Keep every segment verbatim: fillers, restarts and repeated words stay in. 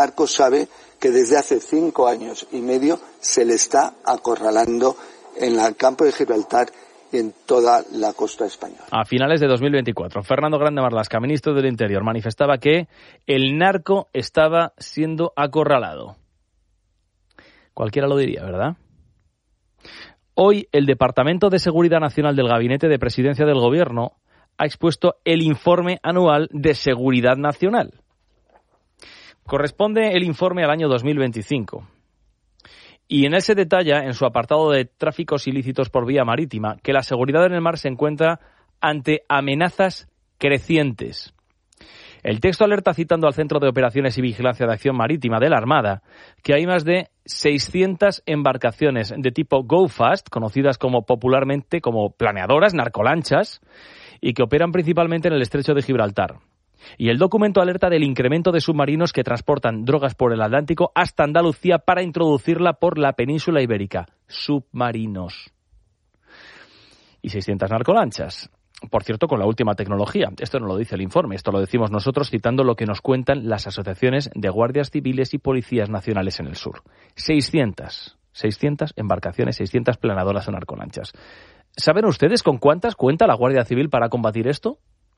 narco sabe que desde hace cinco años y medio se le está acorralando en el campo de Gibraltar y en toda la costa española. A finales de dos mil veinticuatro, Fernando Grande Marlaska, ministro del Interior, manifestaba que el narco estaba siendo acorralado. Cualquiera lo diría, ¿verdad? Hoy, el Departamento de Seguridad Nacional del Gabinete de Presidencia del Gobierno ha expuesto el informe anual de Seguridad Nacional. Corresponde el informe al año dos mil veinticinco. Y en él se detalla, en su apartado de tráficos ilícitos por vía marítima, que la seguridad en el mar se encuentra ante amenazas crecientes. El texto alerta, citando al Centro de Operaciones y Vigilancia de Acción Marítima de la Armada, que hay más de seiscientas embarcaciones de tipo Go Fast, conocidas como popularmente como planeadoras, narcolanchas, y que operan principalmente en el Estrecho de Gibraltar. Y el documento alerta del incremento de submarinos que transportan drogas por el Atlántico hasta Andalucía para introducirla por la península ibérica. Submarinos. Y seiscientas narcolanchas. Por cierto, con la última tecnología. Esto no lo dice el informe, esto lo decimos nosotros citando lo que nos cuentan las asociaciones de guardias civiles y policías nacionales en el sur. seiscientas. seiscientas embarcaciones, seiscientas planeadoras o narcolanchas. ¿Saben ustedes con cuántas cuenta la Guardia Civil para combatir esto?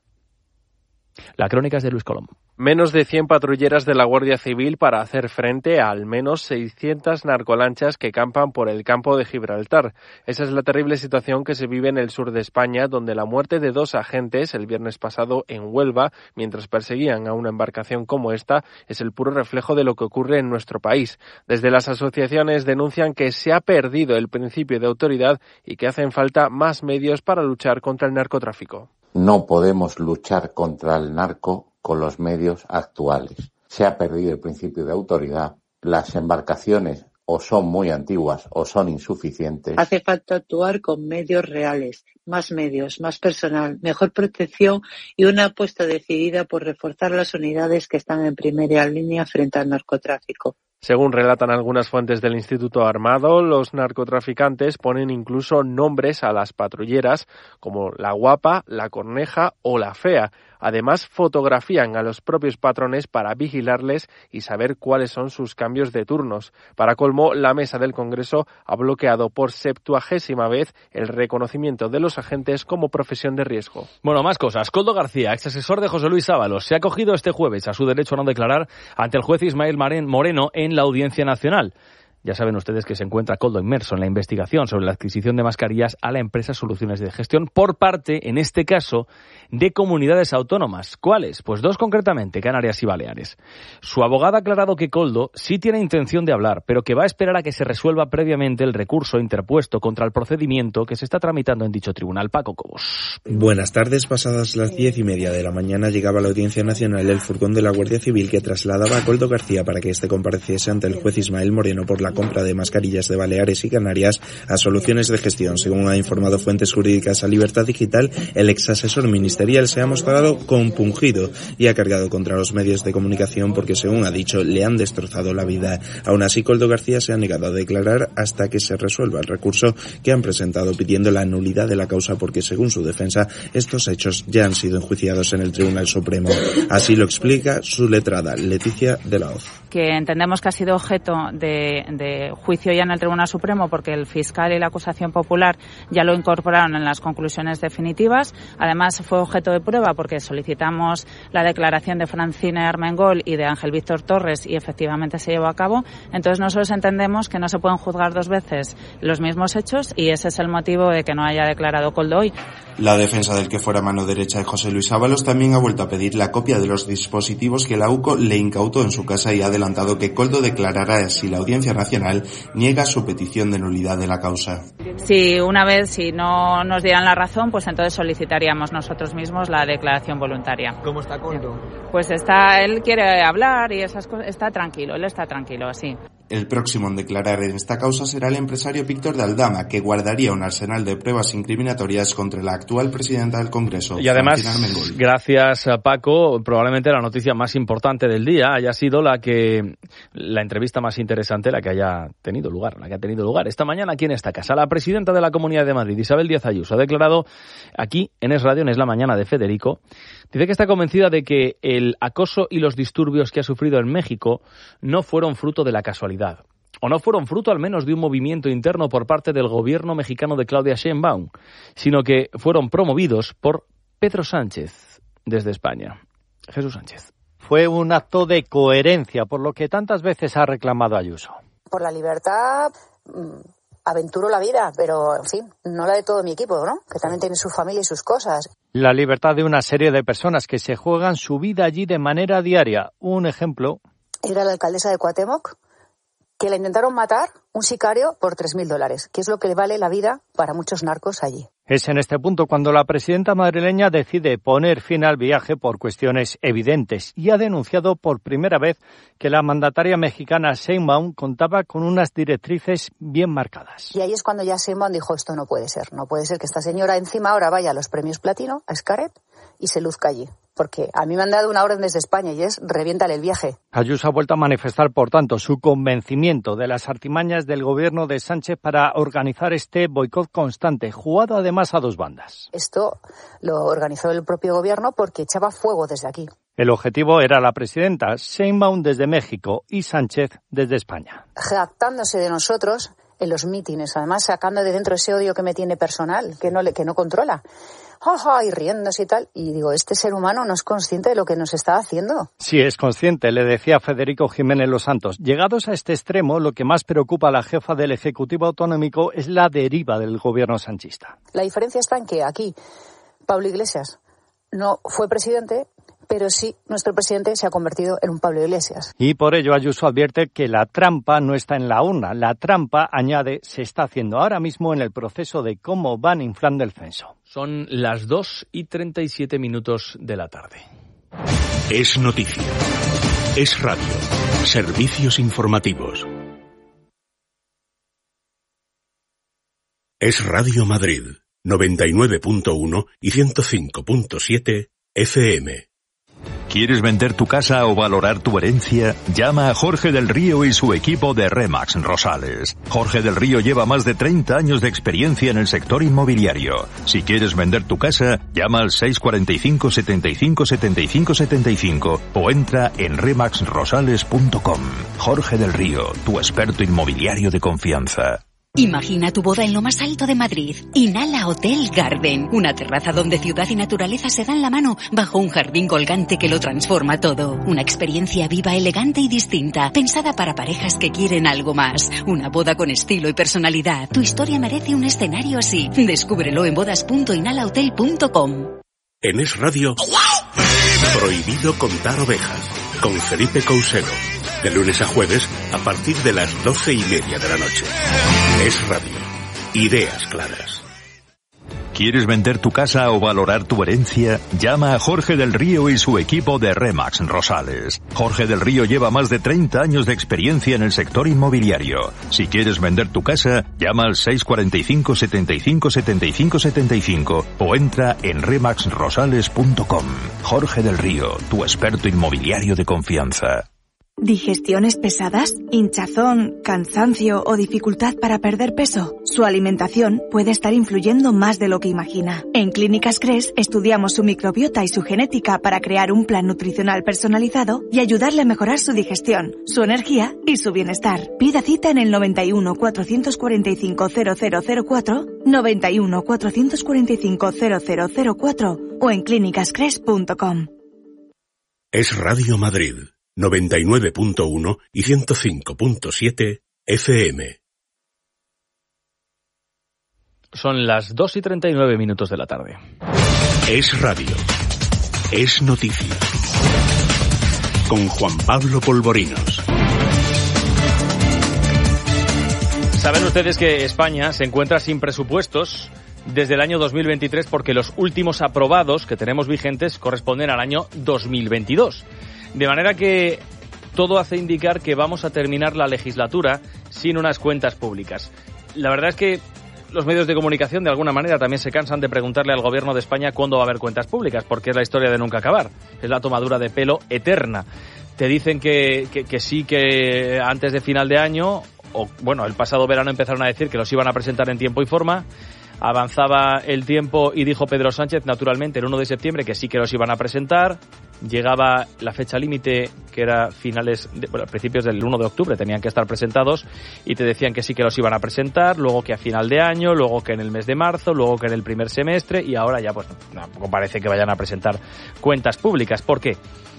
La crónica es de Luis Colom. Menos de cien patrulleras de la Guardia Civil para hacer frente a al menos seiscientas narcolanchas que campan por el campo de Gibraltar. Esa es la terrible situación que se vive en el sur de España, donde la muerte de dos agentes el viernes pasado en Huelva, mientras perseguían a una embarcación como esta, es el puro reflejo de lo que ocurre en nuestro país. Desde las asociaciones denuncian que se ha perdido el principio de autoridad y que hacen falta más medios para luchar contra el narcotráfico. No podemos luchar contra el narco con los medios actuales. Se ha perdido el principio de autoridad. Las embarcaciones o son muy antiguas o son insuficientes. Hace falta actuar con medios reales, más medios, más personal, mejor protección y una apuesta decidida por reforzar las unidades que están en primera línea frente al narcotráfico. Según relatan algunas fuentes del Instituto Armado, los narcotraficantes ponen incluso nombres a las patrulleras como la Guapa, la Corneja o la Fea. Además, fotografían a los propios patrones para vigilarles y saber cuáles son sus cambios de turnos. Para colmo, la mesa del Congreso ha bloqueado por septuagésima vez el reconocimiento de los agentes como profesión de riesgo. Bueno, más cosas. Koldo García, ex asesor de José Luis Ábalos, se ha acogido este jueves a su derecho a no declarar ante el juez Ismael Moreno en la Audiencia Nacional. Ya saben ustedes que se encuentra Koldo inmerso en la investigación sobre la adquisición de mascarillas a la empresa Soluciones de Gestión por parte, en este caso, de comunidades autónomas. ¿Cuáles? Pues dos concretamente, Canarias y Baleares. Su abogada ha aclarado que Koldo sí tiene intención de hablar, pero que va a esperar a que se resuelva previamente el recurso interpuesto contra el procedimiento que se está tramitando en dicho tribunal. Paco Cobos. Buenas tardes. Pasadas las diez y media de la mañana llegaba a la Audiencia Nacional el furgón de la Guardia Civil que trasladaba a Koldo García para que éste compareciese ante el juez Ismael Moreno por la compra de mascarillas de Baleares y Canarias a Soluciones de Gestión. Según ha informado fuentes jurídicas a Libertad Digital, el ex asesor ministerial se ha mostrado compungido y ha cargado contra los medios de comunicación porque, según ha dicho, le han destrozado la vida. Aún así, Koldo García se ha negado a declarar hasta que se resuelva el recurso que han presentado pidiendo la nulidad de la causa porque, según su defensa, estos hechos ya han sido enjuiciados en el Tribunal Supremo. Así lo explica su letrada, Leticia de la Hoz. Que entendemos que ha sido objeto de, de juicio ya en el Tribunal Supremo porque el fiscal y la acusación popular ya lo incorporaron en las conclusiones definitivas. Además, fue objeto de prueba porque solicitamos la declaración de Francine Armengol y de Ángel Víctor Torres y efectivamente se llevó a cabo. Entonces, nosotros entendemos que no se pueden juzgar dos veces los mismos hechos y ese es el motivo de que no haya declarado Koldo hoy. La defensa del que fuera mano derecha de José Luis Ábalos también ha vuelto a pedir la copia de los dispositivos que la U C O le incautó en su casa y ha adelantado que Koldo declarará si la Audiencia Nacional niega su petición de nulidad de la causa. Si una vez, si no nos dieran la razón, pues entonces solicitaríamos nosotros mismos la declaración voluntaria. ¿Cómo está Koldo? Pues está, él quiere hablar y esas cosas, está tranquilo, él está tranquilo, así. El próximo en declarar en esta causa será el empresario Víctor de Aldama, que guardaría un arsenal de pruebas incriminatorias contra la actual presidenta del Congreso. Y además, gracias a Paco, probablemente la noticia más importante del día haya sido la que la entrevista más interesante, la que haya ha tenido lugar, la que ha tenido lugar esta mañana aquí en esta casa. La presidenta de la Comunidad de Madrid, Isabel Díaz Ayuso, ha declarado aquí en Es Radio, en Es la Mañana de Federico, dice que está convencida de que el acoso y los disturbios que ha sufrido en México no fueron fruto de la casualidad, o no fueron fruto al menos de un movimiento interno por parte del gobierno mexicano de Claudia Sheinbaum, sino que fueron promovidos por Pedro Sánchez desde España. Jesús Sánchez. Fue un acto de coherencia, por lo que tantas veces ha reclamado Ayuso. Por la libertad aventuro la vida, pero en fin, no la de todo mi equipo, ¿no? Que también tiene su familia y sus cosas. La libertad de una serie de personas que se juegan su vida allí de manera diaria. Un ejemplo. Era la alcaldesa de Cuauhtémoc, que la intentaron matar, un sicario, por tres mil dólares, que es lo que le vale la vida para muchos narcos allí. Es en este punto cuando la presidenta madrileña decide poner fin al viaje por cuestiones evidentes y ha denunciado por primera vez que la mandataria mexicana Sheinbaum contaba con unas directrices bien marcadas. Y ahí es cuando ya Sheinbaum dijo, esto no puede ser, no puede ser que esta señora encima ahora vaya a los premios Platino, a Xcaret, y se luzca allí. Porque a mí me han dado una orden desde España y es reviéntale el viaje. Ayuso ha vuelto a manifestar, por tanto, su convencimiento de las artimañas del gobierno de Sánchez para organizar este boicot constante, jugado además a dos bandas. Esto lo organizó el propio gobierno porque echaba fuego desde aquí. El objetivo era la presidenta Sheinbaum desde México y Sánchez desde España. Jactándose de nosotros en los mítines, además sacando de dentro ese odio que me tiene personal, que no, le, que no controla. ¡Ja, y riéndose y tal! Y digo, este ser humano no es consciente de lo que nos está haciendo. Sí, es consciente, le decía Federico Jiménez Los Santos. Llegados a este extremo, lo que más preocupa a la jefa del Ejecutivo Autonómico es la deriva del gobierno sanchista. La diferencia está en que aquí Pablo Iglesias no fue presidente, pero sí nuestro presidente se ha convertido en un Pablo Iglesias. Y por ello Ayuso advierte que la trampa no está en la urna. La trampa, añade, se está haciendo ahora mismo en el proceso de cómo van inflando el censo. Son las dos y treinta y siete minutos de la tarde. Es noticia. Es radio. Servicios informativos. Es Radio Madrid, noventa y nueve punto uno y ciento cinco punto siete F M. ¿Quieres vender tu casa o valorar tu herencia? Llama a Jorge del Río y su equipo de Remax Rosales. Jorge del Río lleva más de treinta años de experiencia en el sector inmobiliario. Si quieres vender tu casa, llama al seis cuatro cinco, setenta y cinco, setenta y cinco, setenta y cinco o entra en remax rosales punto com. Jorge del Río, tu experto inmobiliario de confianza. Imagina tu boda en lo más alto de Madrid. Inhala Hotel Garden, una terraza donde ciudad y naturaleza se dan la mano bajo un jardín colgante que lo transforma todo. Una experiencia viva, elegante y distinta, pensada para parejas que quieren algo más. Una boda con estilo y personalidad. Tu historia merece un escenario así. Descúbrelo en bodas punto inhala hotel punto com. En Es Radio, prohibido contar ovejas, con Felipe Cousedo. De lunes a jueves, a partir de las doce y media de la noche. Es Radio. Ideas claras. ¿Quieres vender tu casa o valorar tu herencia? Llama a Jorge del Río y su equipo de Remax Rosales. Jorge del Río lleva más de treinta años de experiencia en el sector inmobiliario. Si quieres vender tu casa, llama al seis cuatro cinco, setenta y cinco, setenta y cinco, setenta y cinco o entra en remax rosales punto com. Jorge del Río, tu experto inmobiliario de confianza. ¿Digestiones pesadas, hinchazón, cansancio o dificultad para perder peso? Su alimentación puede estar influyendo más de lo que imagina. En Clínicas Cres estudiamos su microbiota y su genética para crear un plan nutricional personalizado y ayudarle a mejorar su digestión, su energía y su bienestar. Pida cita en el noventa y uno, cuatrocientos cuarenta y cinco, cero cero cero cuatro, noventa y uno, cuatrocientos cuarenta y cinco, cero cero cero cuatro o en clínicas cres punto com. Es Radio Madrid. noventa y nueve punto uno y ciento cinco punto siete F M. Son las dos y treinta y nueve minutos de la tarde. Es radio. Es noticia. Con Juan Pablo Polvorinos. Saben ustedes que España se encuentra sin presupuestos desde el año dos mil veintitrés porque los últimos aprobados que tenemos vigentes corresponden al año dos mil veintidós. De manera que todo hace indicar que vamos a terminar la legislatura sin unas cuentas públicas. La verdad es que los medios de comunicación de alguna manera también se cansan de preguntarle al gobierno de España cuándo va a haber cuentas públicas, porque es la historia de nunca acabar. Es la tomadura de pelo eterna. Te dicen que, que, que sí, que antes de final de año, o bueno, el pasado verano empezaron a decir que los iban a presentar en tiempo y forma. Avanzaba el tiempo y dijo Pedro Sánchez, naturalmente, el uno de septiembre que sí que los iban a presentar. Llegaba la fecha límite, que era finales, de, bueno, principios del uno de octubre, tenían que estar presentados, y te decían que sí que los iban a presentar, luego que a final de año, luego que en el mes de marzo, luego que en el primer semestre, y ahora ya pues tampoco parece que vayan a presentar cuentas públicas. ¿Por qué?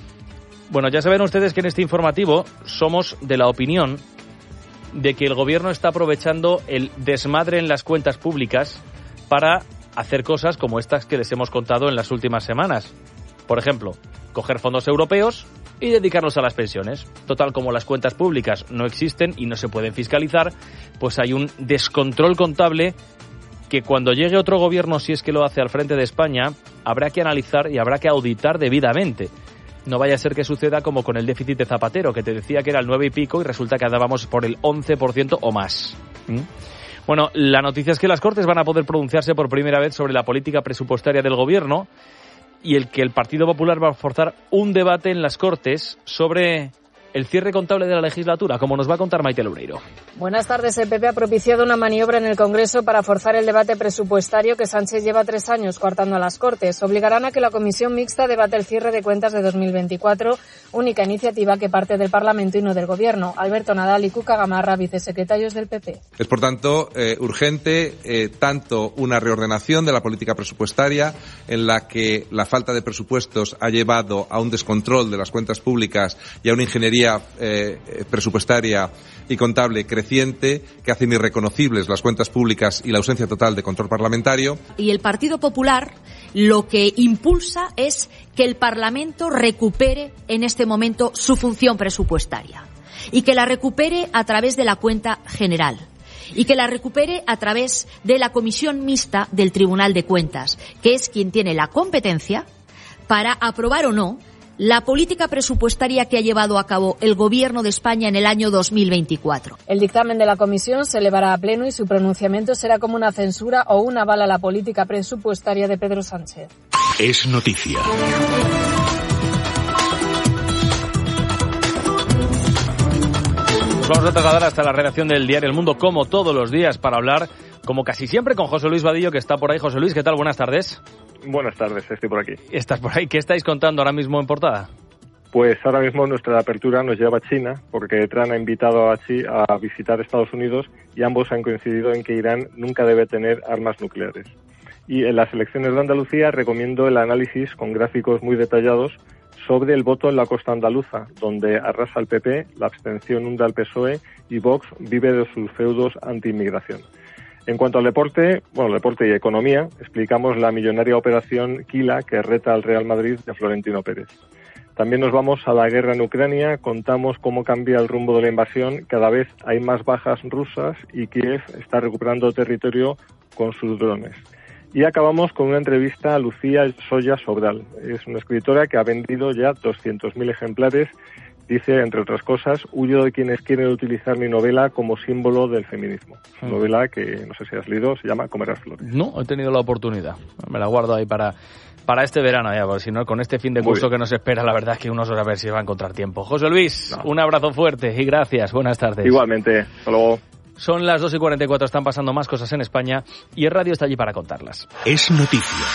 Bueno, ya saben ustedes que en este informativo somos de la opinión de que el gobierno está aprovechando el desmadre en las cuentas públicas para hacer cosas como estas que les hemos contado en las últimas semanas. Por ejemplo, coger fondos europeos y dedicarlos a las pensiones. Total, como las cuentas públicas no existen y no se pueden fiscalizar, pues hay un descontrol contable que cuando llegue otro gobierno, si es que lo hace al frente de España, habrá que analizar y habrá que auditar debidamente. No vaya a ser que suceda como con el déficit de Zapatero, que te decía que era el nueve y pico y resulta que andábamos por el once por ciento o más. ¿Mm? Bueno, la noticia es que las Cortes van a poder pronunciarse por primera vez sobre la política presupuestaria del gobierno y el que el Partido Popular va a forzar un debate en las Cortes sobre el cierre contable de la legislatura, como nos va a contar Maite Loureiro. Buenas tardes. El P P ha propiciado una maniobra en el Congreso para forzar el debate presupuestario que Sánchez lleva tres años coartando a las Cortes. Obligarán a que la Comisión Mixta debate el cierre de cuentas de dos mil veinticuatro, única iniciativa que parte del Parlamento y no del Gobierno. Alberto Nadal y Cuca Gamarra, vicesecretarios del P P. Es, por tanto, eh, urgente eh, tanto una reordenación de la política presupuestaria en la que la falta de presupuestos ha llevado a un descontrol de las cuentas públicas y a una ingeniería Eh, presupuestaria y contable creciente que hacen irreconocibles las cuentas públicas y la ausencia total de control parlamentario. Y el Partido Popular lo que impulsa es que el Parlamento recupere en este momento su función presupuestaria y que la recupere a través de la cuenta general y que la recupere a través de la Comisión Mixta del Tribunal de Cuentas, que es quien tiene la competencia para aprobar o no la política presupuestaria que ha llevado a cabo el Gobierno de España en el año dos mil veinticuatro. El dictamen de la Comisión se elevará a pleno y su pronunciamiento será como una censura o un aval a la política presupuestaria de Pedro Sánchez. Es noticia. Nos vamos a trasladar hasta la redacción del diario El Mundo, como todos los días, para hablar, como casi siempre, con José Luis Vadillo, que está por ahí. José Luis, ¿qué tal? Buenas tardes. Buenas tardes, estoy por aquí. ¿Estás por ahí? ¿Qué estáis contando ahora mismo en portada? Pues ahora mismo nuestra apertura nos lleva a China, porque Trump ha invitado a China a visitar Estados Unidos y ambos han coincidido en que Irán nunca debe tener armas nucleares. Y en las elecciones de Andalucía recomiendo el análisis con gráficos muy detallados sobre el voto en la costa andaluza, donde arrasa el P P, la abstención hunda al P S O E y Vox vive de sus feudos anti-inmigración. En cuanto al deporte, bueno, deporte y economía, explicamos la millonaria operación Kila que reta al Real Madrid de Florentino Pérez. También nos vamos a la guerra en Ucrania, contamos cómo cambia el rumbo de la invasión, cada vez hay más bajas rusas y Kiev está recuperando territorio con sus drones. Y acabamos con una entrevista a Lucía Soya Sobral. Es una escritora que ha vendido ya doscientos mil ejemplares. Dice, entre otras cosas, huyo de quienes quieren utilizar mi novela como símbolo del feminismo. Mm. Novela que, no sé si has leído, se llama Comerás flores. No, he tenido la oportunidad. Me la guardo ahí para, para este verano ya, porque si no, con este fin de curso que nos espera, la verdad es que uno sabe a ver si va a encontrar tiempo. José Luis, no. Un abrazo fuerte y gracias. Buenas tardes. Igualmente. Hasta luego. Son las dos y cuarenta y cuatro, están pasando más cosas en España y el radio está allí para contarlas. Es noticia.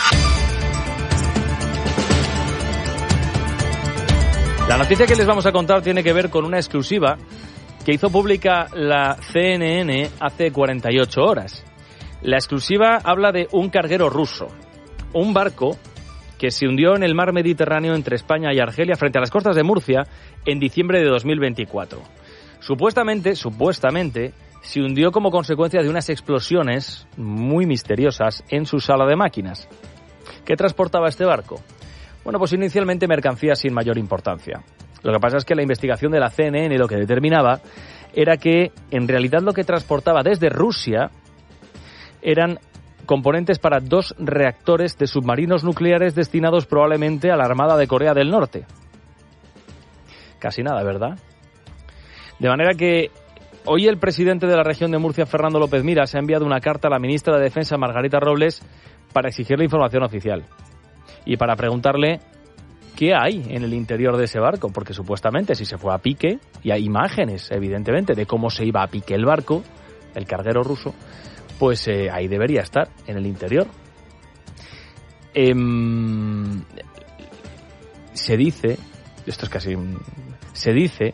La noticia que les vamos a contar tiene que ver con una exclusiva que hizo pública la C N N hace cuarenta y ocho horas. La exclusiva habla de un carguero ruso, un barco que se hundió en el mar Mediterráneo entre España y Argelia frente a las costas de Murcia en diciembre de dos mil veinticuatro. Supuestamente, supuestamente, se hundió como consecuencia de unas explosiones muy misteriosas en su sala de máquinas. ¿Qué transportaba este barco? Bueno, pues inicialmente mercancías sin mayor importancia. Lo que pasa es que la investigación de la C N N lo que determinaba era que en realidad lo que transportaba desde Rusia eran componentes para dos reactores de submarinos nucleares destinados probablemente a la Armada de Corea del Norte. Casi nada, ¿verdad? De manera que hoy el presidente de la región de Murcia, Fernando López Miras, ha enviado una carta a la ministra de Defensa, Margarita Robles, para exigirle información oficial y para preguntarle qué hay en el interior de ese barco, porque supuestamente si se fue a pique, y hay imágenes, evidentemente, de cómo se iba a pique el barco, el carguero ruso, pues eh, ahí debería estar, en el interior. Eh, se dice, esto es casi, se dice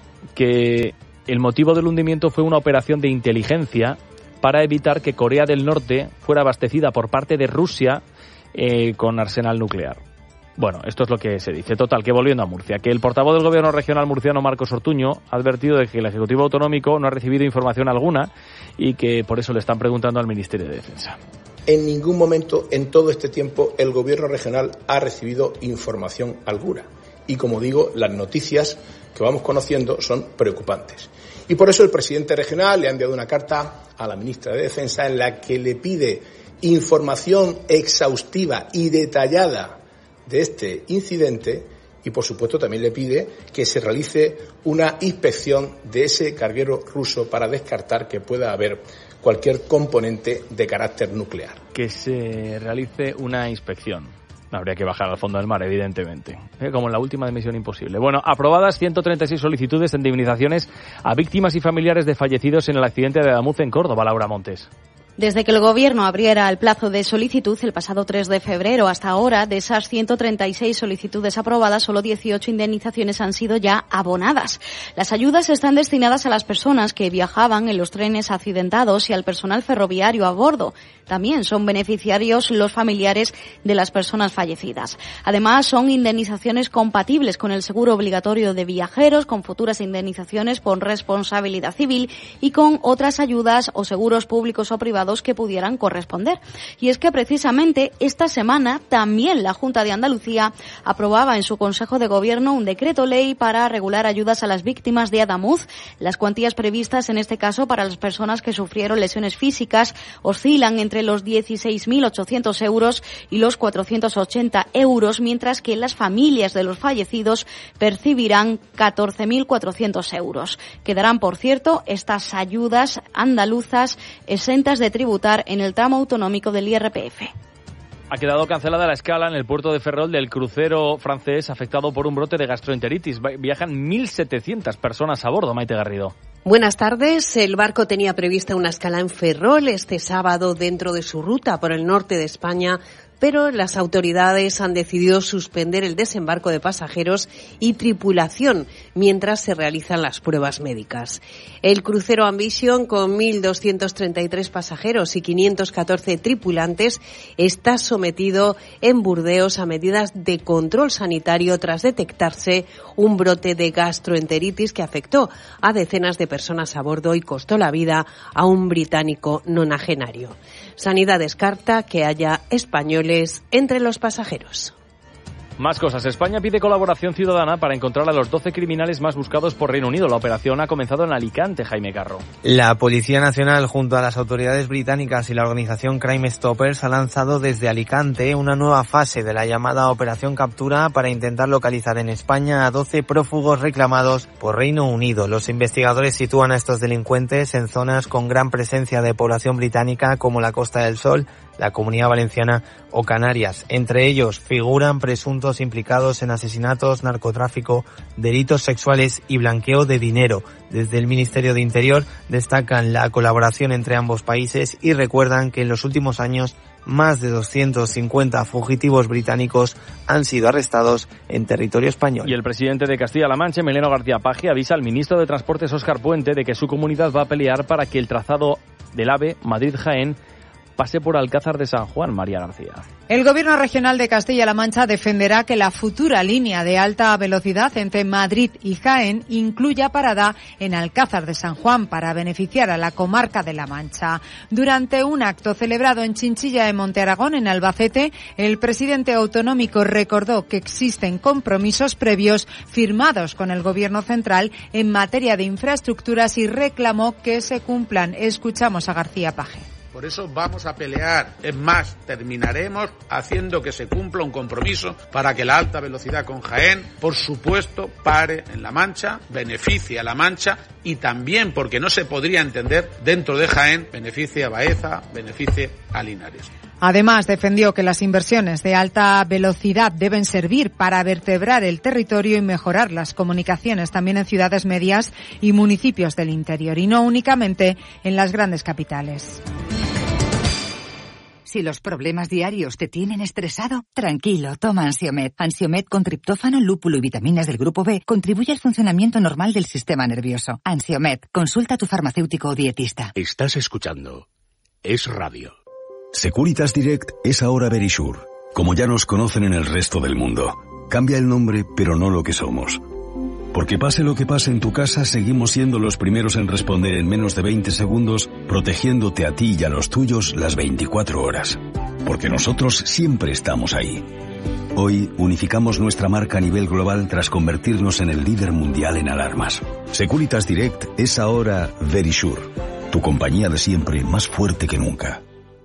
que el motivo del hundimiento fue una operación de inteligencia para evitar que Corea del Norte fuera abastecida por parte de Rusia eh, con arsenal nuclear. Bueno, esto es lo que se dice. Total, que volviendo a Murcia, que el portavoz del Gobierno regional murciano, Marcos Ortuño, ha advertido de que el Ejecutivo Autonómico no ha recibido información alguna y que por eso le están preguntando al Ministerio de Defensa. En ningún momento en todo este tiempo el Gobierno regional ha recibido información alguna. Y como digo, las noticias que vamos conociendo son preocupantes. Y por eso el presidente regional le ha enviado una carta a la ministra de Defensa en la que le pide información exhaustiva y detallada de este incidente y, por supuesto, también le pide que se realice una inspección de ese carguero ruso para descartar que pueda haber cualquier componente de carácter nuclear. Que se realice una inspección. Habría que bajar al fondo del mar, evidentemente. ¿Eh? Como en la última de Misión Imposible. Bueno, aprobadas ciento treinta y seis solicitudes de indemnizaciones a víctimas y familiares de fallecidos en el accidente de Adamuz en Córdoba. Laura Montes. Desde que el Gobierno abriera el plazo de solicitud el pasado tres de febrero hasta ahora, de esas ciento treinta y seis solicitudes aprobadas, solo dieciocho indemnizaciones han sido ya abonadas. Las ayudas están destinadas a las personas que viajaban en los trenes accidentados y al personal ferroviario a bordo. También son beneficiarios los familiares de las personas fallecidas. Además, son indemnizaciones compatibles con el seguro obligatorio de viajeros, con futuras indemnizaciones por responsabilidad civil y con otras ayudas o seguros públicos o privados que pudieran corresponder. Y es que precisamente esta semana también la Junta de Andalucía aprobaba en su Consejo de Gobierno un decreto ley para regular ayudas a las víctimas de Adamuz. Las cuantías previstas en este caso para las personas que sufrieron lesiones físicas oscilan entre los dieciséis mil ochocientos euros y los cuatrocientos ochenta euros, mientras que las familias de los fallecidos percibirán catorce mil cuatrocientos euros. Quedarán, por cierto, estas ayudas andaluzas exentas de tributar en el tramo autonómico del I R P F. Ha quedado cancelada la escala en el puerto de Ferrol del crucero francés afectado por un brote de gastroenteritis. Viajan mil setecientas personas a bordo, Maite Garrido. Buenas tardes. El barco tenía prevista una escala en Ferrol este sábado dentro de su ruta por el norte de España, pero las autoridades han decidido suspender el desembarco de pasajeros y tripulación mientras se realizan las pruebas médicas. El crucero Ambition, con mil doscientos treinta y tres pasajeros y quinientos catorce tripulantes, está sometido en Burdeos a medidas de control sanitario tras detectarse un brote de gastroenteritis que afectó a decenas de personas a bordo y costó la vida a un británico nonagenario. Sanidad descarta que haya españoles entre los pasajeros. Más cosas. España pide colaboración ciudadana para encontrar a los doce criminales más buscados por Reino Unido. La operación ha comenzado en Alicante, Jaime Carro. La Policía Nacional, junto a las autoridades británicas y la organización Crime Stoppers, ha lanzado desde Alicante una nueva fase de la llamada Operación Captura para intentar localizar en España a doce prófugos reclamados por Reino Unido. Los investigadores sitúan a estos delincuentes en zonas con gran presencia de población británica como la Costa del Sol, la Comunidad Valenciana o Canarias. Entre ellos figuran presuntos implicados en asesinatos, narcotráfico, delitos sexuales y blanqueo de dinero. Desde el Ministerio de Interior destacan la colaboración entre ambos países y recuerdan que en los últimos años más de doscientos cincuenta fugitivos británicos han sido arrestados en territorio español. Y el presidente de Castilla-La Mancha, Emiliano García Paje, avisa al ministro de Transportes, Óscar Puente, de que su comunidad va a pelear para que el trazado del AVE Madrid-Jaén pase por Alcázar de San Juan. María García. El Gobierno regional de Castilla-La Mancha defenderá que la futura línea de alta velocidad entre Madrid y Jaén incluya parada en Alcázar de San Juan para beneficiar a la comarca de La Mancha. Durante un acto celebrado en Chinchilla de Monte Aragón, en Albacete, el presidente autonómico recordó que existen compromisos previos firmados con el Gobierno central en materia de infraestructuras y reclamó que se cumplan. Escuchamos a García Paje. Por eso vamos a pelear, es más, terminaremos haciendo que se cumpla un compromiso para que la alta velocidad con Jaén, por supuesto, pare en La Mancha, beneficie a La Mancha y también, porque no se podría entender, dentro de Jaén, beneficie a Baeza, beneficie a Linares. Además, defendió que las inversiones de alta velocidad deben servir para vertebrar el territorio y mejorar las comunicaciones también en ciudades medias y municipios del interior, y no únicamente en las grandes capitales. Si los problemas diarios te tienen estresado, tranquilo, toma Ansiomed. Ansiomed con triptófano, lúpulo y vitaminas del grupo B contribuye al funcionamiento normal del sistema nervioso. Ansiomed, consulta a tu farmacéutico o dietista. Estás escuchando Es Radio. Securitas Direct es ahora Verisure. Como ya nos conocen en el resto del mundo. Cambia el nombre, pero no lo que somos. Porque pase lo que pase en tu casa, seguimos siendo los primeros en responder en menos de veinte segundos, protegiéndote a ti y a los tuyos las veinticuatro horas. Porque nosotros siempre estamos ahí. Hoy unificamos nuestra marca a nivel global tras convertirnos en el líder mundial en alarmas. Securitas Direct es ahora Verisure, tu compañía de siempre más fuerte que nunca.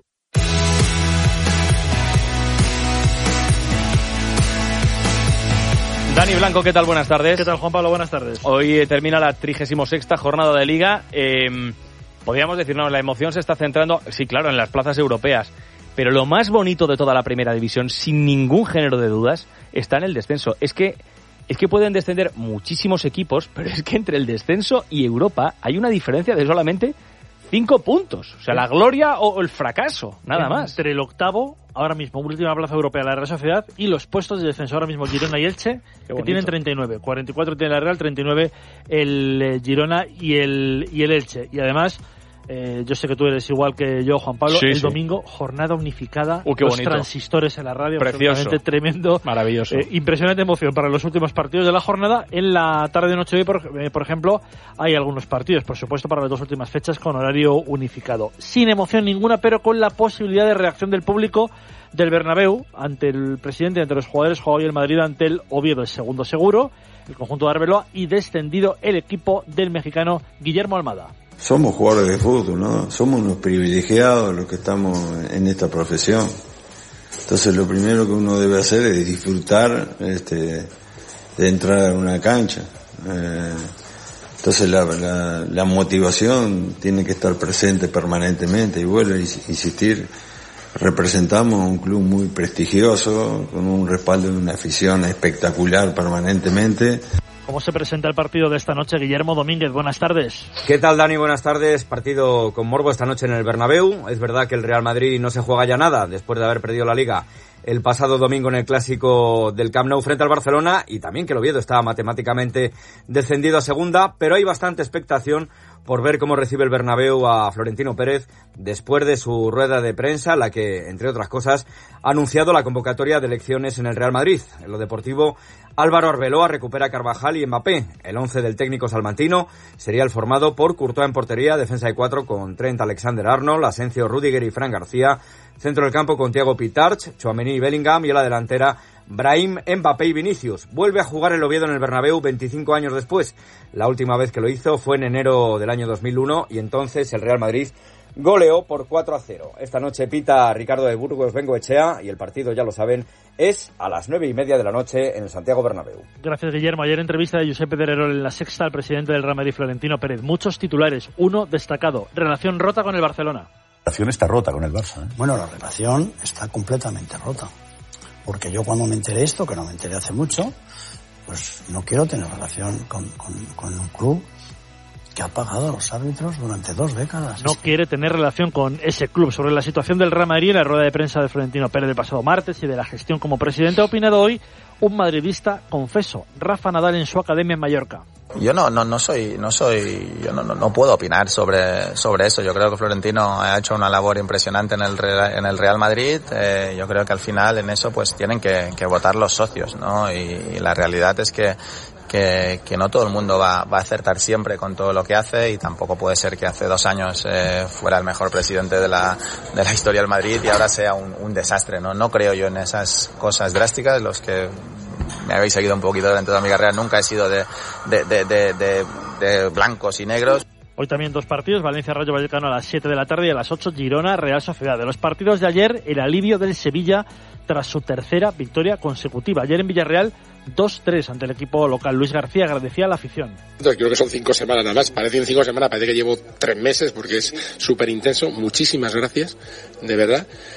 Dani Blanco, ¿qué tal? Buenas tardes. ¿Qué tal, Juan Pablo? Buenas tardes. Hoy eh, termina la trigésima sexta jornada de Liga. Eh, podríamos decir, no, la emoción se está centrando, sí, claro, en las plazas europeas. Pero lo más bonito de toda la Primera División, sin ningún género de dudas, está en el descenso. Es que, es que pueden descender muchísimos equipos, pero es que entre el descenso y Europa hay una diferencia de solamente cinco puntos. O sea, la gloria o el fracaso, nada más. Entre el octavo, ahora mismo, última plaza europea, la Real Sociedad, y los puestos de descenso ahora mismo, Girona y Elche, que tienen treinta y nueve. cuarenta y cuatro tiene la Real, treinta y nueve el eh, Girona y el, y el Elche. Y además, eh, yo sé que tú eres igual que yo, Juan Pablo, sí, el sí. domingo, jornada unificada, uh, los bonito. transistores en la radio, precioso, tremendo, maravilloso, eh, impresionante emoción para los últimos partidos de la jornada. En la tarde-noche de hoy, por, eh, por ejemplo, hay algunos partidos, por supuesto, para las dos últimas fechas con horario unificado, sin emoción ninguna, pero con la posibilidad de reacción del público del Bernabéu ante el presidente, ante los jugadores. Juega hoy el Madrid ante el Oviedo, el segundo seguro, el conjunto de Arbeloa, y descendido el equipo del mexicano Guillermo Almada. Somos jugadores de fútbol, ¿no? Somos unos privilegiados los que estamos en esta profesión. Entonces lo primero que uno debe hacer es disfrutar este, de entrar a una cancha. Eh, entonces la, la, la motivación tiene que estar presente permanentemente. Y bueno, insistir, representamos un club muy prestigioso, con un respaldo de una afición espectacular permanentemente. ¿Cómo se presenta el partido de esta noche? Guillermo Domínguez, buenas tardes. ¿Qué tal, Dani? Buenas tardes. Partido con morbo esta noche en el Bernabéu. Es verdad que el Real Madrid no se juega ya nada después de haber perdido la Liga el pasado domingo en el clásico del Camp Nou frente al Barcelona, y también que el Oviedo estaba matemáticamente descendido a segunda, pero hay bastante expectación por ver cómo recibe el Bernabéu a Florentino Pérez después de su rueda de prensa, la que, entre otras cosas, ha anunciado la convocatoria de elecciones en el Real Madrid. En lo deportivo, Álvaro Arbeloa recupera a Carvajal y Mbappé. El once del técnico salmantino sería el formado por Courtois en portería, defensa de cuatro con Trent Alexander-Arnold, Asensio, Rüdiger y Fran García, centro del campo con Thiago Pitarch, Tchouaméni y Bellingham, y a la delantera Brahim, Mbappé y Vinicius. Vuelve a jugar el Oviedo en el Bernabéu veinticinco años después. La última vez que lo hizo fue en enero del año dos mil uno, y entonces el Real Madrid goleó por cuatro a cero. Esta noche pita Ricardo de Burgos Bengoechea, y el partido, ya lo saben, es a las nueve y media de la noche en el Santiago Bernabéu. Gracias, Guillermo. Ayer entrevista de Josep Pedrerol en La Sexta al presidente del Real Madrid, Florentino Pérez. Muchos titulares, uno destacado: relación rota con el Barcelona. La relación está rota con el Barça, ¿eh? Bueno, la relación está completamente rota. Porque yo cuando me enteré esto, que no me enteré hace mucho, pues no quiero tener relación con, con, con un club que ha pagado a los árbitros durante dos décadas. No quiere tener relación con ese club. Sobre la situación del Real Madrid en la rueda de prensa de Florentino Pérez del pasado martes y de la gestión como presidente, ha opinado hoy un madridista confeso, Rafa Nadal, en su academia en Mallorca. Yo no no no soy no soy yo no no, no puedo opinar sobre sobre eso. Yo creo que Florentino ha hecho una labor impresionante en el en el Real Madrid. Eh, yo creo que al final en eso pues tienen que, que votar los socios, ¿no? Y, y la realidad es que Que, que no todo el mundo va, va a acertar siempre con todo lo que hace, y tampoco puede ser que hace dos años eh, fuera el mejor presidente de la, de la historia del Madrid y ahora sea un, un desastre, ¿no? No creo yo en esas cosas drásticas. Los que me habéis seguido un poquito durante toda mi carrera, nunca he sido de, de, de, de, de, de blancos y negros. Hoy también dos partidos: Valencia-Rayo Vallecano a las siete de la tarde y a las ocho Girona-Real Sociedad. De los partidos de ayer, el alivio del Sevilla tras su tercera victoria consecutiva. Ayer en Villarreal, dos tres ante el equipo local. Luis García agradecía a la afición. Yo creo que son cinco semanas nada más. Parecen cinco semanas, parece que llevo tres meses porque es súper intenso. Muchísimas gracias, de verdad.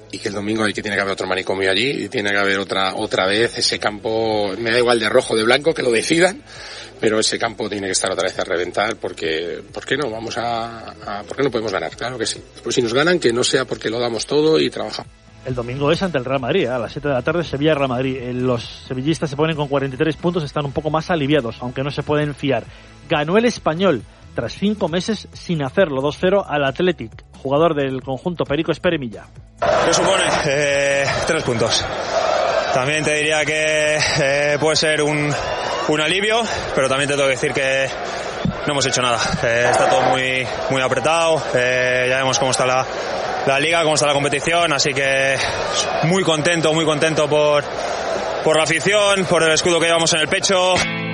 y que el domingo hay que tiene que haber otro manicomio allí y tiene que haber otra otra vez ese campo, me da igual de rojo o de blanco, que lo decidan, pero ese campo tiene que estar otra vez a reventar porque ¿por qué no? Vamos a, a ¿por qué no podemos ganar? Claro que sí. Pues si nos ganan, que no sea porque lo damos todo y trabajamos. El domingo es ante el Real Madrid, ¿eh? A las siete de la tarde, Sevilla-Real Madrid. Los sevillistas se ponen con cuarenta y tres puntos, están un poco más aliviados, aunque no se pueden fiar. Ganó el Español tras cinco meses sin hacerlo, dos cero al Athletic, jugador del conjunto Perico Esperemilla. ¿Qué supone? Eh, tres puntos. También te diría que eh, puede ser un, un alivio, pero también te tengo que decir que no hemos hecho nada. Eh, está todo muy, muy apretado, eh, ya vemos cómo está la, la liga, cómo está la competición, así que muy contento, muy contento por, por la afición, por el escudo que llevamos en el pecho.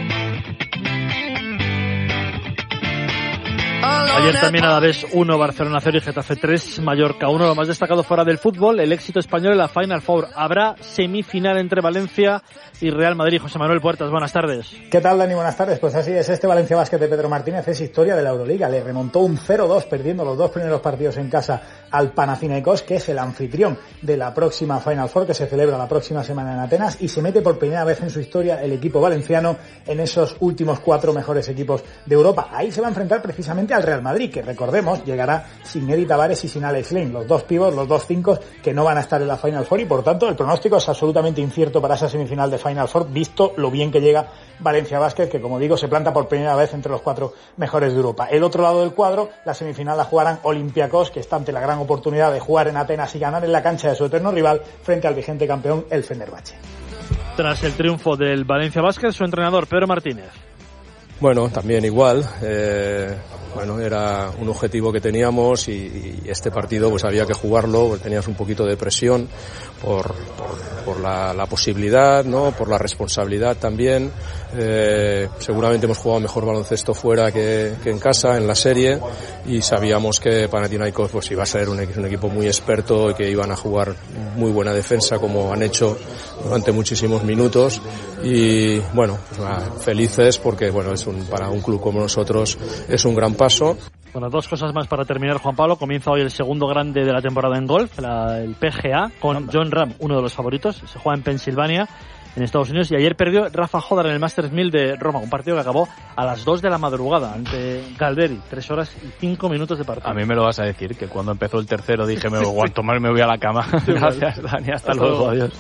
Ayer también Alavés uno, Barcelona cero y Getafe tres, Mallorca uno. Lo más destacado fuera del fútbol, el éxito español en la Final Four. Habrá semifinal entre Valencia y Real Madrid. José Manuel Puertas, buenas tardes. ¿Qué tal, Dani? Buenas tardes. Pues así es, este Valencia Basket de Pedro Martínez es historia de la Euroliga. Le remontó un cero dos perdiendo los dos primeros partidos en casa al Panathinaikos, que es el anfitrión de la próxima Final Four que se celebra la próxima semana en Atenas, y se mete por primera vez en su historia el equipo valenciano en esos últimos cuatro mejores equipos de Europa. Ahí se va a enfrentar precisamente al Real Madrid, que recordemos llegará sin Eddie Tavares y sin Alex Len, los dos pibos, los dos cinco que no van a estar en la Final Four, y por tanto el pronóstico es absolutamente incierto para esa semifinal de Final Four, visto lo bien que llega Valencia Basket, que como digo se planta por primera vez entre los cuatro mejores de Europa. El otro lado del cuadro, la semifinal la jugarán Olympiacos, que está ante la gran oportunidad de jugar en Atenas y ganar en la cancha de su eterno rival frente al vigente campeón, el Fenerbahce. Tras el triunfo del Valencia Basket, su entrenador Pedro Martínez. Bueno, también igual, eh, bueno, era un objetivo que teníamos y, y este partido pues había que jugarlo, pues tenías un poquito de presión por, por, por la, la posibilidad, ¿no? Por la responsabilidad también. Eh, seguramente hemos jugado mejor baloncesto fuera que, que en casa, en la serie, y sabíamos que Panathinaikos pues iba a ser un, un equipo muy experto y que iban a jugar muy buena defensa como han hecho durante muchísimos minutos, y bueno, pues nada, felices porque bueno, es un, para un club como nosotros es un gran paso. Bueno, dos cosas más para terminar, Juan Pablo. Comienza hoy el segundo grande de la temporada en golf, la, el P G A, con John Ram, uno de los favoritos. Se juega en Pensilvania, en Estados Unidos, y ayer perdió Rafa Jodar en el Masters mil de Roma, un partido que acabó a las dos de la madrugada ante Galveri, tres horas y cinco minutos de partido. A mí me lo vas a decir, que cuando empezó el tercero dije, me voy a tomar, me voy a la cama. Sí, gracias, Dani, hasta, hasta luego, luego, adiós.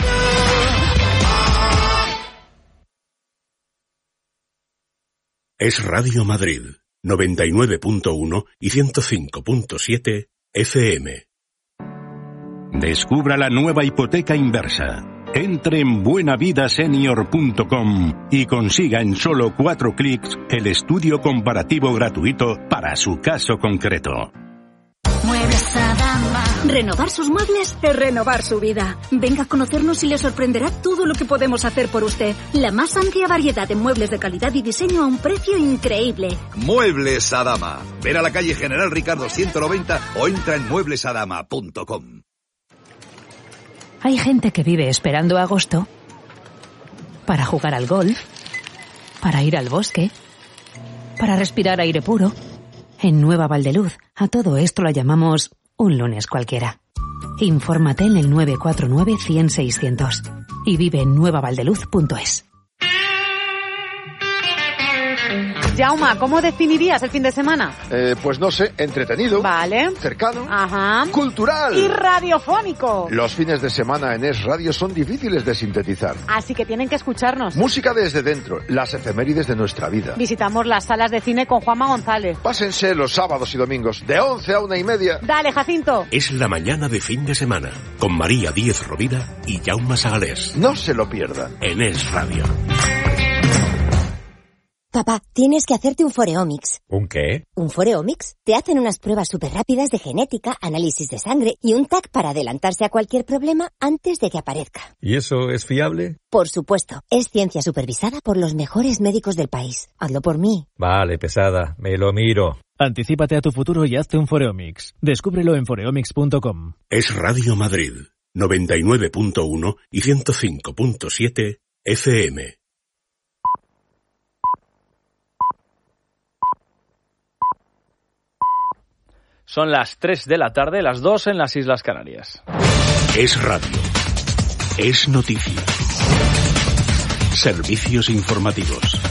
Es Radio Madrid, noventa y nueve punto uno y ciento cinco punto siete F M. Descubra la nueva hipoteca inversa. Entre en buenavidasenior punto com y consiga en solo cuatro clics el estudio comparativo gratuito para su caso concreto. Muebles Adama. Renovar sus muebles es renovar su vida. Venga a conocernos y le sorprenderá todo lo que podemos hacer por usted. La más amplia variedad de muebles de calidad y diseño a un precio increíble. Muebles Adama. Ven a la calle General Ricardo ciento noventa o entra en muebles adama punto com. Hay gente que vive esperando agosto para jugar al golf, para ir al bosque, para respirar aire puro. En Nueva Valdeluz, a todo esto lo llamamos un lunes cualquiera. Infórmate en el nueve cuatro nueve, cien, seiscientos y vive en nueva valdeluz punto es. Jauma, ¿cómo definirías el fin de semana? Eh, pues no sé, entretenido. Vale. Cercano. Ajá. Cultural. Y radiofónico. Los fines de semana en Es Radio son difíciles de sintetizar. Así que tienen que escucharnos. Música desde dentro, las efemérides de nuestra vida. Visitamos las salas de cine con Juanma González. Pásense los sábados y domingos, de once a una y media. Dale, Jacinto. Es la mañana de fin de semana, con María Díez Rovira y Jaume Sagalés. No se lo pierdan. En Es Radio. Papá, tienes que hacerte un Foreomics. ¿Un qué? ¿Un Foreomics? Te hacen unas pruebas súper rápidas de genética, análisis de sangre y un T A C para adelantarse a cualquier problema antes de que aparezca. ¿Y eso es fiable? Por supuesto. Es ciencia supervisada por los mejores médicos del país. Hazlo por mí. Vale, pesada. Me lo miro. Anticípate a tu futuro y hazte un Foreomics. Descúbrelo en foreomics punto com. Es Radio Madrid, noventa y nueve punto uno y ciento cinco punto siete F M. Son las tres de la tarde, las dos en las Islas Canarias. Es radio. Es noticia. Servicios informativos.